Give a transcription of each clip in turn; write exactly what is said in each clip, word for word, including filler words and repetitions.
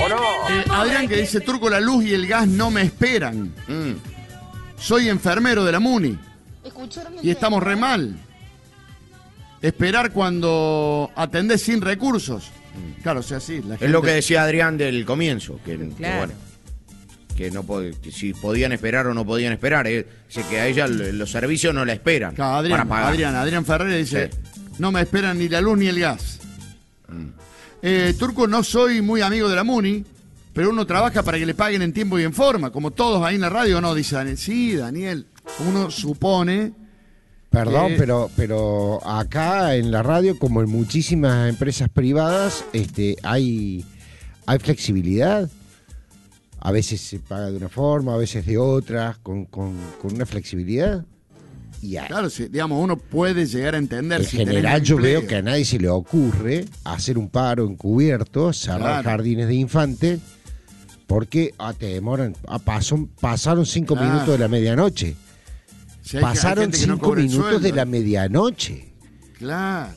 ¿O no? Eh, Adrián que dice, Turco, la luz y el gas no me esperan. Mm. Soy enfermero de la MUNI ¿Escucharon el y estamos tema? re mal. Esperar cuando atendés sin recursos. Claro, o sea, sí. La gente... Es lo que decía Adrián del comienzo, que, que Claro. bueno, que no pod- que si podían esperar o no podían esperar. Eh, dice que a ella l- los servicios no la esperan Claro, Adrián, para pagar. Adrián, Adrián Ferrer dice, Sí. no me esperan ni la luz ni el gas. Eh, Turco, no soy muy amigo de la MUNI, pero uno trabaja para que le paguen en tiempo y en forma, como todos ahí en la radio, ¿no? Dice Daniel. Sí, Daniel, uno supone... Perdón, que- pero, pero acá en la radio, como en muchísimas empresas privadas, este, hay, hay flexibilidad. A veces se paga de una forma, a veces de otra, con, con, con una flexibilidad. Y a- Claro, sí, digamos, uno puede llegar a entender. en si tenés general yo empleo. veo que a nadie se le ocurre hacer un paro encubierto, cerrar Claro. jardines de infantes, porque ah, te demoran, ah, pasó- pasaron cinco Claro. minutos de la medianoche. Si hay- hay Pasaron gente que no cinco cobra el minutos de sueldo. la medianoche. Claro.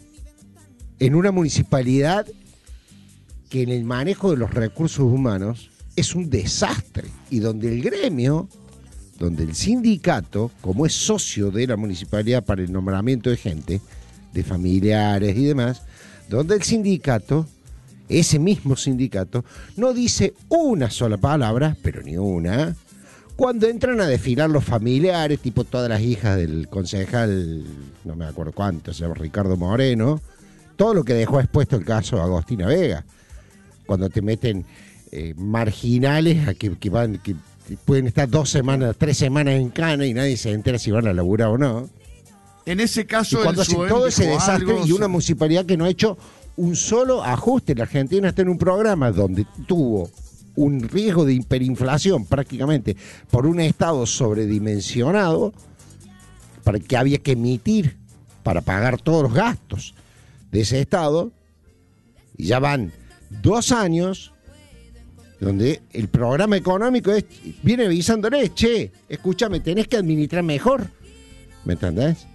En una municipalidad que en el manejo de los recursos humanos es un desastre y donde el gremio, donde el sindicato, como es socio de la municipalidad para el nombramiento de gente, de familiares y demás, donde el sindicato, ese mismo sindicato, no dice una sola palabra, pero ni una, cuando entran a desfilar los familiares, tipo todas las hijas del concejal, no me acuerdo cuánto, se llama Ricardo Moreno, todo lo que dejó expuesto el caso Agostina Vega, cuando te meten eh, marginales a que, que van, que pueden estar dos semanas, tres semanas en cana y nadie se entera si van a laburar o no. En ese Y caso, cuando el hacen SUEM todo ese dijo desastre algo y una sobre- municipalidad que no ha hecho un solo ajuste. La Argentina está en un programa donde tuvo un riesgo de hiperinflación prácticamente por un Estado sobredimensionado para que había que emitir para pagar todos los gastos de ese Estado. Y ya van dos años donde el programa económico es, viene avisándole, che, escúchame, tenés que administrar mejor. ¿Me entendés?